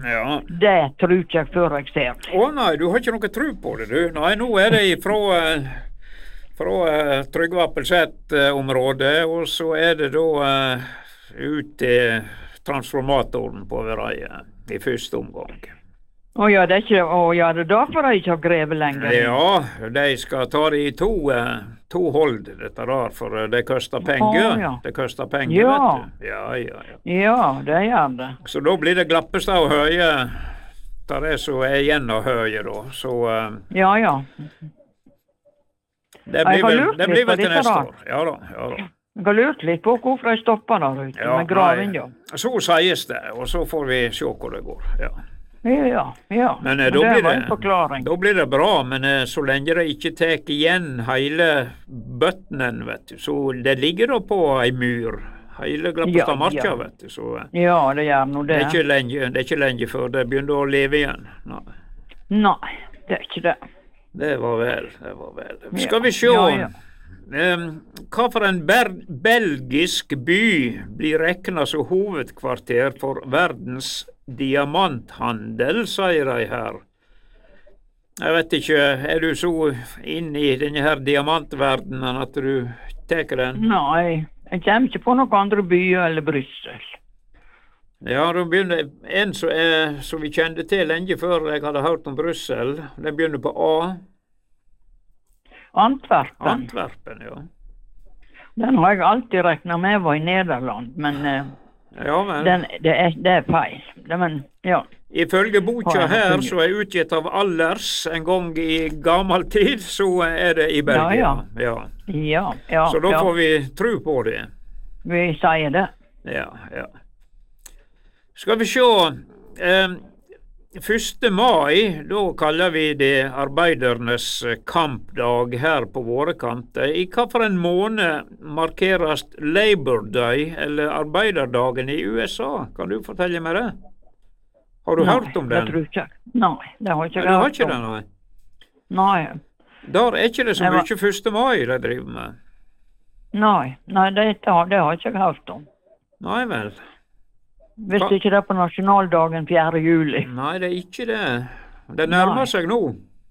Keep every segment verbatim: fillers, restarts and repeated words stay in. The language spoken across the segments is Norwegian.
Ja. Det tror ikke jeg før jeg ser det. Å nei, du har ikke noe tro på det, du. Nei, nå er det fra, fra uh, Trygve Appelseth-området, og så er det da uh, ut til transformatoren på Vereie i første omgang. Å ja, det er ikke, å ja, det er derfor jeg ikke har grevet lenger. Ja, de skal ta det i to, uh, to hold, dette der, for det koster penger. Å, ja. Det koster penger, Ja. vet du. Ja, ja, ja. Ja, det gjør det. Så da blir det Glappestad og Høie, der det som er igjen av Høie da. Så uh, Ja, ja. det Jeg blir har vel, lurt det litt blir på vel til dette neste da. år. Ja da, ja da. Jeg har lurt litt på hvorfor jeg stopper der ute Ja, med gravinga. nei, så sies det, og så får vi se hvor det går. Ja. Ja, ja, ja. Men, eh, Men da, det blir var det, en forklaring. da blir det bra, men eh, så lenge det ikke tar igjen hele bøttenen, vet du, så det ligger da på ei mur, hele Glappestad marka, Ja, ja. vet du, så eh, Ja, det gjør nå det det. er ikke lenge, det er ikke lenge før det begynner å leve igjen. Nei. Nei, det er ikke det. Det var vel, det var vel. Ja, Skal vi se, ja, ja. Um, hva for en ber belgisk by blir regnet som hovedkvarter for verdens diamanthandel, sier de her. Jeg vet ikke, er du så inne i denne her diamantverdenen at du tar den? Nei, jeg kommer ikke på noen andre byer eller Brussel. Ja, da begynner en som, er, som vi kjente til lenge før jeg hadde hørt om Brussel. Den begynner på A. Antwerpen. Antwerpen, ja. Den har jeg alltid regnet med var i Nederland, men eh, Ja, men den, det, er, det er feil. Det, men, ja. ifølge boka Har jeg her, funnet. som er utgitt av Allers en gang i gammel tid, så er det i Belgia. Ja, ja. Ja, ja, Så da ja. får vi tro på det. Vi sier det. Ja, ja. Skal vi se. Eh, første mai, da kaller vi det arbeidernes kampdag her på våre kanter. I hva for en måned markeres Labor Day, eller arbeiderdagen i U S A? Kan du fortelle meg det? Har du Nei, hørt om det den? tror jeg ikke. Nei, det har ikke Nei, jeg du har hørt ikke om. den, nei? Nei, Der er ikke det så Det var- mye første mai de driver med. nei, nei det, har- det har ikke jeg hørt om. Nei vel. Hvis Hva? ikke det er på nasjonaldagen fjerde juli. Nei, det er ikke det. Det nærmer Nei. seg nå.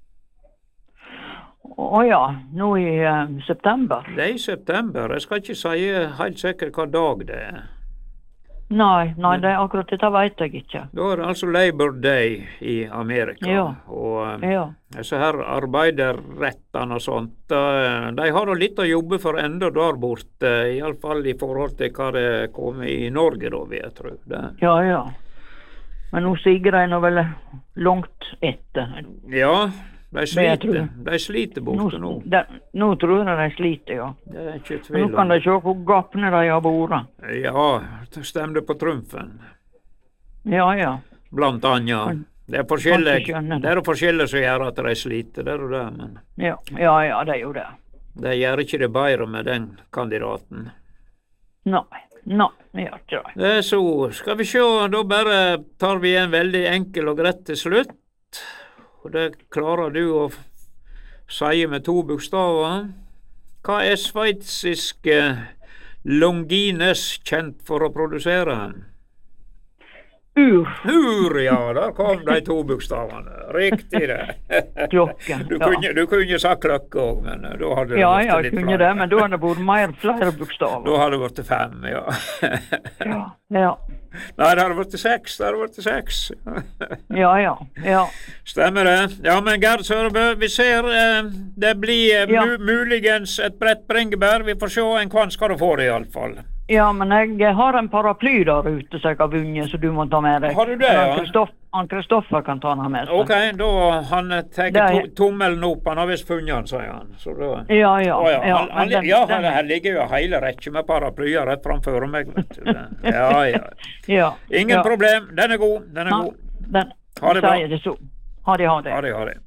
Å ja, nå i eh, september. Det er i september. Jeg skal ikke si helt sikkert hva dag det er. Nei, nei, det er akkurat dette vet jeg ikke. Da er det altså Labor Day i Amerika. Ja. Og eh, Ja, disse her arbeiderrettene og sånt, eh, de har da litt å jobbe for enda der borte, iallfall i forhold til hva det kommer i Norge, da, vil jeg tro. Det. ja, ja. Men nå siger de nå vel langt etter. Ja, de jeg sliter. tror. De sliter Nå, borte nå. de, nå tror jeg de sliter, ja. Det er ikke Men tvil nå kan om. de se hvor gapne de har vært. Ja, det stemte på trumfen, Ja, ja. blant annet. Kan- Det er forskjellig, kan ikke skjønne det. det er forskjellig som gjør at de sliter, det er jo det, men Ja, ja, ja, det er jo det. det gjør ikke det bedre med den kandidaten. Nei, nei, det gjør ikke det. Det er så, skal vi se, da bare tar vi en veldig enkel og greit til slutt. Og det klarer du å f- si med to bokstaver. Hva er sveitsiske Longines kjent for å produsere? Ur, Ur, ja, der kom de to bokstavene. Riktig det. klokken. Du Ja, kunne, du kunne sagt klokke òg, men eh, da hadde det ja, vært ja, litt jeg kunne flere. det, men da hadde det vært mer flere Da bokstaver. hadde det vært fem, ja. Ja, ja, Nei, det hadde vært seks. Det hadde vært seks. ja, ja, ja. Stemmer det. Ja, men Gerd Sørebø, vi ser eh, det blir eh, Ja. mu muligens et bredt bringebær. Vi får se en kvann skal du få det, iallfall. Ja, men jeg har en paraply der ute som jeg har vunnet, så du må ta med deg. Har du det, Men ja? han Kristoff- Han Kristoffer kan ta den med seg. OK, da han tar Det er- to tommelen opp. Han har visst funnet den, sier han. Så da Ja, ja. Å, ja. ja, Han, han, men den- ja den- her, her ligger jo hele rekke med paraplyer rett framfor meg, vet du. Det- Ja, ja. ja, Ingen ja. problem. Den er god. Den er Ja, god. den, Ha det bra. sier det så. Ha det, ha det. Ha det, ha det.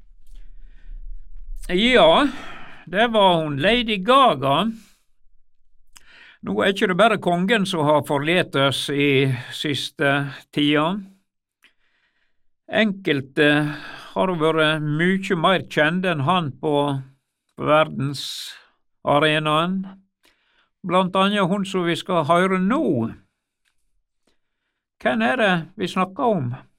Ja, det var hun Lady Gaga. Nå er ikke det bare kongen som har forlet oss i siste tida. Enkelte har vært mye mer kjente enn han på, på verdensarenaen. Blant annet hun som vi skal høre nå. Hvem er det vi snakker om?